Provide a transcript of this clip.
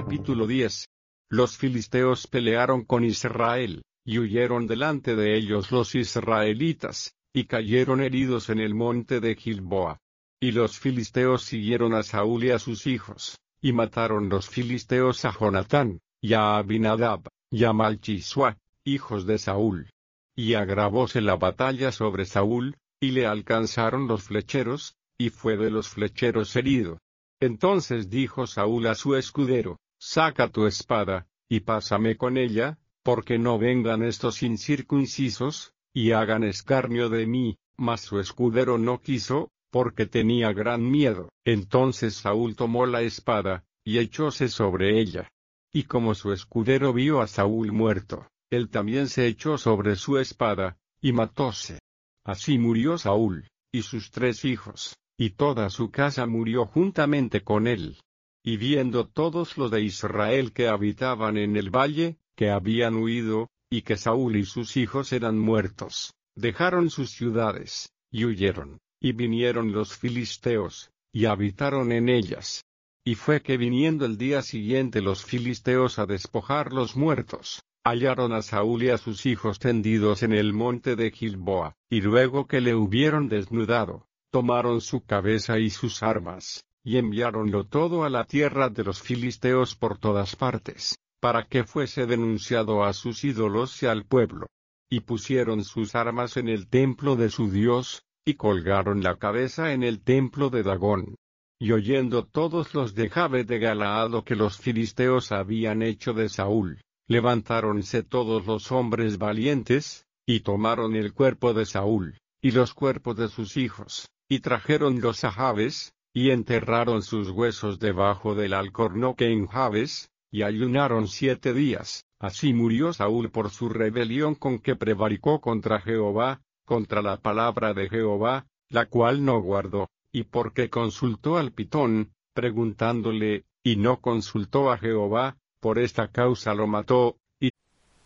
Capítulo 10. Los filisteos pelearon con Israel, y huyeron delante de ellos los israelitas, y cayeron heridos en el monte de Gilboa. Y los filisteos siguieron a Saúl y a sus hijos, y mataron los filisteos a Jonatán, y a Abinadab, y a Malchisua, hijos de Saúl. Y agravóse la batalla sobre Saúl, y le alcanzaron los flecheros, y fue de los flecheros herido. Entonces dijo Saúl a su escudero: saca tu espada, y pásame con ella, porque no vengan estos incircuncisos, y hagan escarnio de mí. Mas su escudero no quiso, porque tenía gran miedo. Entonces Saúl tomó la espada, y echóse sobre ella. Y como su escudero vio a Saúl muerto, él también se echó sobre su espada, y matóse. Así murió Saúl, y sus 3 hijos, y toda su casa murió juntamente con él. Y viendo todos los de Israel que habitaban en el valle, que habían huido, y que Saúl y sus hijos eran muertos, dejaron sus ciudades, y huyeron, y vinieron los filisteos, y habitaron en ellas. Y fue que viniendo el día siguiente los filisteos a despojar los muertos, hallaron a Saúl y a sus hijos tendidos en el monte de Gilboa, y luego que le hubieron desnudado, tomaron su cabeza y sus armas, y enviáronlo todo a la tierra de los filisteos por todas partes, para que fuese denunciado a sus ídolos y al pueblo. Y pusieron sus armas en el templo de su Dios, y colgaron la cabeza en el templo de Dagón. Y oyendo todos los de Jabe de Galaad lo que los filisteos habían hecho de Saúl, levantáronse todos los hombres valientes, y tomaron el cuerpo de Saúl, y los cuerpos de sus hijos, y trajeronlos a Jabes, y enterraron sus huesos debajo del alcornoque en Jabes, y ayunaron 7 días. Así murió Saúl por su rebelión con que prevaricó contra Jehová, contra la palabra de Jehová, la cual no guardó, y porque consultó al Pitón, preguntándole, y no consultó a Jehová. Por esta causa lo mató,